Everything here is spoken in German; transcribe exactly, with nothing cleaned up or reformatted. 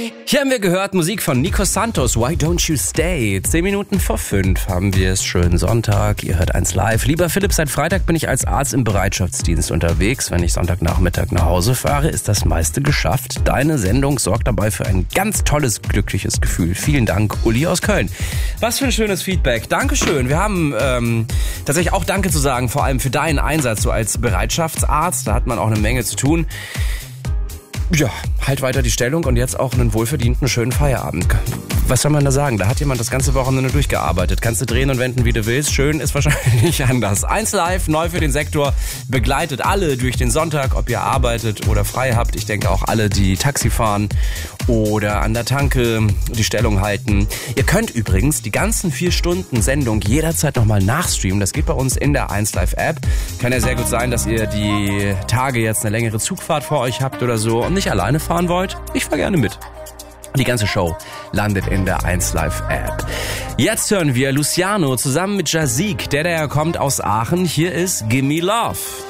Hier haben wir gehört Musik von Nico Santos, Why Don't You Stay? Zehn Minuten vor fünf haben wir es. Schönen Sonntag, ihr hört eins live. Lieber Philipp, seit Freitag bin ich als Arzt im Bereitschaftsdienst unterwegs. Wenn ich Sonntagnachmittag nach Hause fahre, ist das meiste geschafft. Deine Sendung sorgt dabei für ein ganz tolles, glückliches Gefühl. Vielen Dank, Uli aus Köln. Was für ein schönes Feedback. Dankeschön. Wir haben ähm, tatsächlich auch Danke zu sagen, vor allem für deinen Einsatz so als Bereitschaftsarzt. Da hat man auch eine Menge zu tun. Ja, halt weiter die Stellung und jetzt auch einen wohlverdienten, schönen Feierabend. Was soll man da sagen? Da hat jemand das ganze Wochenende durchgearbeitet. Kannst du drehen und wenden, wie du willst. Schön ist wahrscheinlich nicht anders. eins live, neu für den Sektor, begleitet alle durch den Sonntag, ob ihr arbeitet oder frei habt. Ich denke auch alle, die Taxi fahren oder an der Tanke die Stellung halten. Ihr könnt übrigens die ganzen vier Stunden Sendung jederzeit nochmal nachstreamen. Das geht bei uns in der eins live App. Kann ja sehr gut sein, dass ihr die Tage jetzt eine längere Zugfahrt vor euch habt oder so und nicht alleine fahren wollt. Ich fahre gerne mit. Die ganze Show landet in der eins live App. Jetzt hören wir Luciano zusammen mit Jazik, der der kommt aus Aachen. Hier ist Gimme Love.